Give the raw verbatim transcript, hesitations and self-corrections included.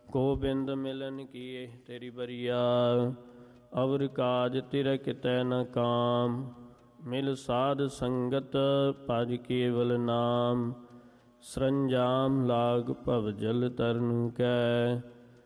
ਗੋਬਿੰਦ ਮਿਲਨ ਕੀਏ ਤੇਰੀ ਬਰੀਆ, ਅਵਰ ਕਾਜ ਤਿਰ ਕਿਤੈ ਨ ਕਾਮ। ਮਿਲ ਸਾਧ ਸੰਗਤ ਭਜ ਕੇਵਲ ਨਾਮ, ਸਰੰਜਾਮ ਲਾਗ ਭਵ ਜਲ ਤਰਨੁ ਕੈ।